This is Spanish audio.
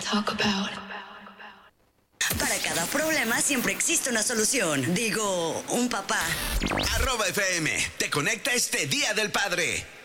Para cada problema siempre existe una solución. Digo, un papá. @FM te conecta este Día del Padre.